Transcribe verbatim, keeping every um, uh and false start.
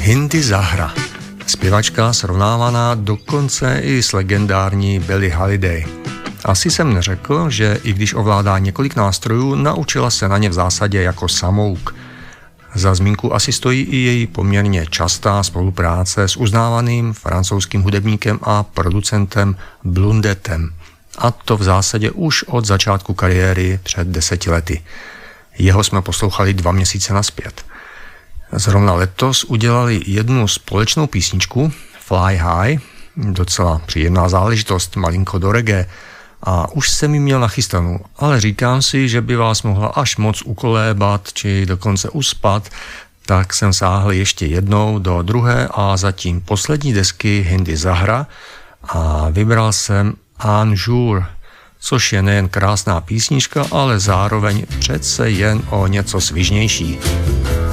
Hindi Zahra. Zpěvačka srovnávaná dokonce i s legendární Billie Holiday. Asi jsem neřekl, že i když ovládá několik nástrojů, naučila se na ně v zásadě jako samouk. Za zmínku asi stojí i její poměrně častá spolupráce s uznávaným francouzským hudebníkem a producentem Blundetem. A to v zásadě už od začátku kariéry před deseti lety. Jeho jsme poslouchali dva měsíce nazpět. Zrovna letos udělali jednu společnou písničku Fly High, docela příjemná záležitost, malinko do reggae, a už jsem ji měl nachystanou, ale říkám si, že by vás mohla až moc ukolébat či dokonce uspat, tak jsem sáhl ještě jednou do druhé a zatím poslední desky Hindi Zahra a vybral jsem Un Jour, což je nejen krásná písnička, ale zároveň přece jen o něco svižnější.